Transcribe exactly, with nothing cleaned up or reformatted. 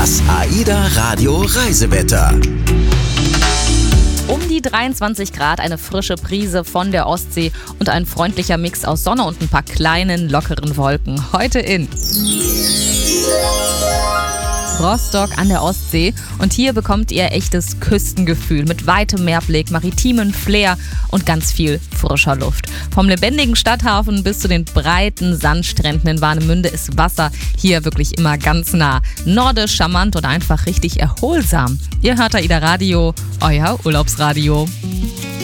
Das AIDA Radio Reisewetter. Um die dreiundzwanzig Grad, eine frische Brise von der Ostsee und ein freundlicher Mix aus Sonne und ein paar kleinen, lockeren Wolken. Heute in Rostock an der Ostsee, und hier bekommt ihr echtes Küstengefühl mit weitem Meerblick, maritimen Flair und ganz viel frischer Luft. Vom lebendigen Stadthafen bis zu den breiten Sandstränden in Warnemünde ist Wasser hier wirklich immer ganz nah. Nordisch, charmant und einfach richtig erholsam. Ihr hört AIDA Radio, euer Urlaubsradio.